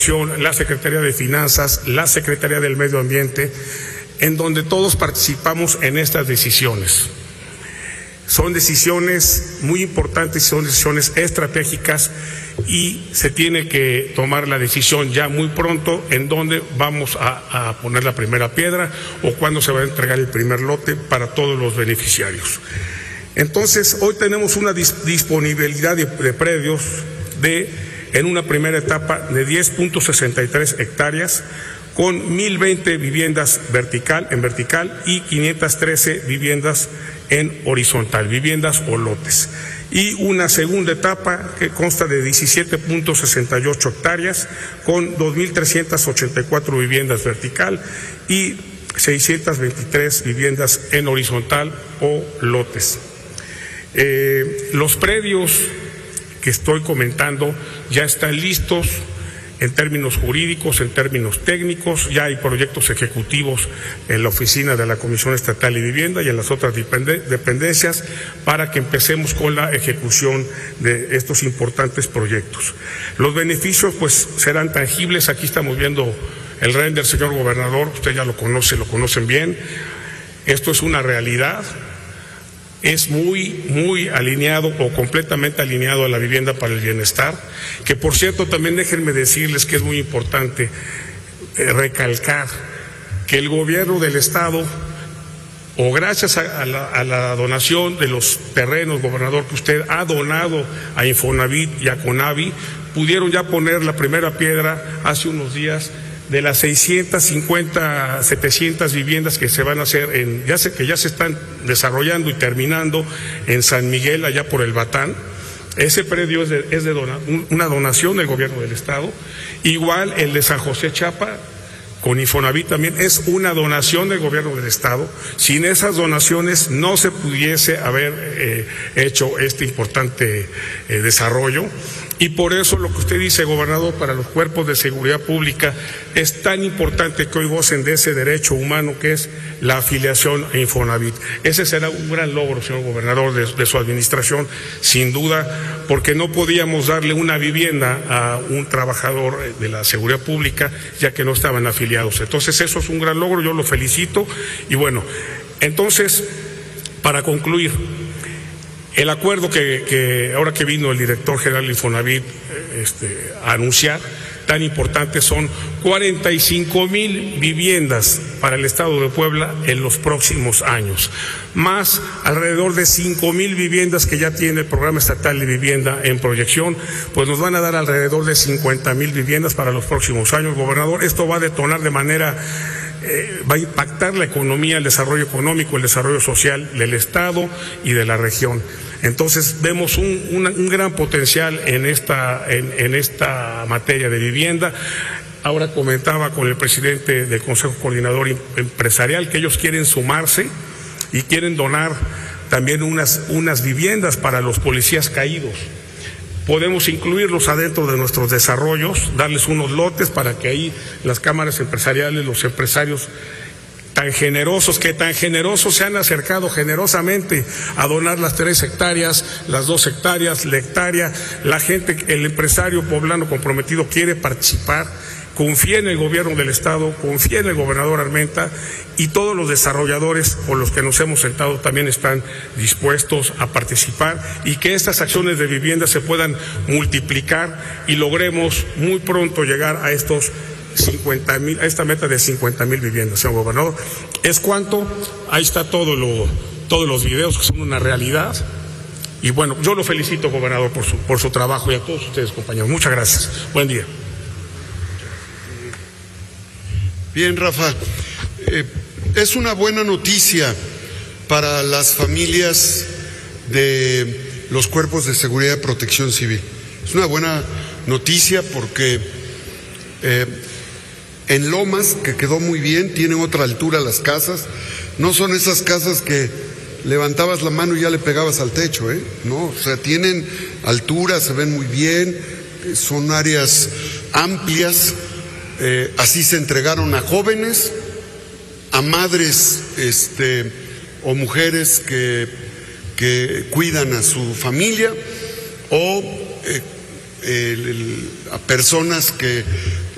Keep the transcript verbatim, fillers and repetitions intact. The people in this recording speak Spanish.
la Secretaría de Finanzas, la Secretaría del Medio Ambiente, en donde todos participamos en estas decisiones. Son decisiones muy importantes, son decisiones estratégicas y se tiene que tomar la decisión ya muy pronto en dónde vamos a, a poner la primera piedra o cuándo se va a entregar el primer lote para todos los beneficiarios. Entonces, hoy tenemos una dis disponibilidad de, de predios de, en una primera etapa de diez punto sesenta y tres hectáreas, con mil veinte viviendas vertical, en vertical y quinientas trece viviendas en horizontal, viviendas o lotes. Y una segunda etapa que consta de diecisiete punto sesenta y ocho hectáreas con dos mil trescientas ochenta y cuatro viviendas vertical y seiscientas veintitrés viviendas en horizontal o lotes. Eh, los predios que estoy comentando ya están listos en términos jurídicos, en términos técnicos, ya hay proyectos ejecutivos en la oficina de la Comisión Estatal de Vivienda y en las otras dependencias para que empecemos con la ejecución de estos importantes proyectos. Los beneficios pues serán tangibles, aquí estamos viendo el render, señor gobernador, usted ya lo conoce, lo conocen bien, esto es una realidad. Es muy, muy alineado o completamente alineado a la vivienda para el bienestar, que por cierto también déjenme decirles que es muy importante eh, recalcar que el gobierno del Estado, o gracias a, a, la, a la donación de los terrenos, gobernador, que usted ha donado a Infonavit y a Conavi, pudieron ya poner la primera piedra hace unos días de las seiscientas cincuenta, setecientas viviendas que se van a hacer, en, ya sé que ya se están desarrollando y terminando en San Miguel, allá por el Batán. Ese predio es de, es de dona, una donación del gobierno del Estado. Igual el de San José Chapa, con Infonavit también, es una donación del gobierno del Estado. Sin esas donaciones no se pudiese haber eh, hecho este importante eh, desarrollo. Y por eso lo que usted dice, gobernador, para los cuerpos de seguridad pública es tan importante que hoy gocen de ese derecho humano que es la afiliación a Infonavit. Ese será un gran logro, señor gobernador, de, de su administración, sin duda, porque no podíamos darle una vivienda a un trabajador de la seguridad pública ya que no estaban afiliados. Entonces eso es un gran logro, yo lo felicito. Y bueno, entonces, para concluir, el acuerdo que, que ahora que vino el director general de Infonavit este, a anunciar, tan importante, son cuarenta y cinco mil viviendas para el Estado de Puebla en los próximos años, más alrededor de cinco mil viviendas que ya tiene el Programa Estatal de Vivienda en proyección, pues nos van a dar alrededor de cincuenta mil viviendas para los próximos años, gobernador. Esto va a detonar de manera... Eh, va a impactar la economía, el desarrollo económico, el desarrollo social del Estado y de la región. Entonces vemos un, un, un gran potencial en esta, en, en esta materia de vivienda. Ahora comentaba con el presidente del Consejo Coordinador Empresarial que ellos quieren sumarse y quieren donar también unas, unas viviendas para los policías caídos. Podemos incluirlos adentro de nuestros desarrollos, darles unos lotes para que ahí las cámaras empresariales, los empresarios tan generosos, que tan generosos se han acercado generosamente a donar las tres hectáreas, las dos hectáreas, la hectárea, la gente, el empresario poblano comprometido quiere participar, confía en el gobierno del Estado, confía en el gobernador Armenta y todos los desarrolladores con los que nos hemos sentado también están dispuestos a participar y que estas acciones de vivienda se puedan multiplicar y logremos muy pronto llegar a estos cincuenta mil, a esta meta de cincuenta mil viviendas, señor gobernador. ¿Es cuánto? Ahí está todo lo, todos los videos que son una realidad. Y bueno, yo lo felicito, gobernador, por su, por su trabajo y a todos ustedes, compañeros. Muchas gracias. Buen día. Bien, Rafa, eh, es una buena noticia para las familias de los cuerpos de seguridad y protección civil. Es una buena noticia porque eh, en Lomas, que quedó muy bien, tienen otra altura las casas, no son esas casas que levantabas la mano y ya le pegabas al techo, ¿eh? No, o sea, tienen altura, se ven muy bien, son áreas amplias. Eh, así se entregaron a jóvenes, a madres este, o mujeres que, que cuidan a su familia o eh, el, el, a personas que